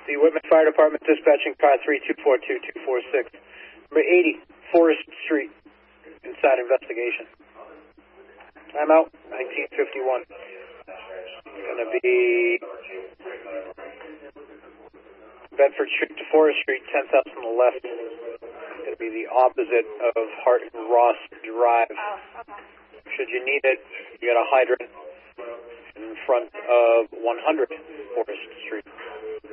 The Whitman Fire Department dispatching car 3242246. Number 80, Forest Street. Inside investigation. I'm out, 1951. Going to be Bedford Street to Forest Street, 10th out from the left. Going to be the opposite of Hart and Ross Drive. Should you need it, you got a hydrant in front of 100 Forest Street.